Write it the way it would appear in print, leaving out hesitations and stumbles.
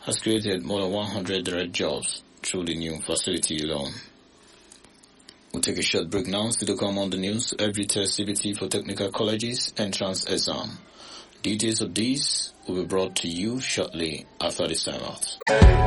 has created more than 100 direct jobs through the new facility alone. We'll take a short break now. Still to come on the news, every test CBT for technical colleges entrance exam. Details of these will be brought to you shortly after this time out.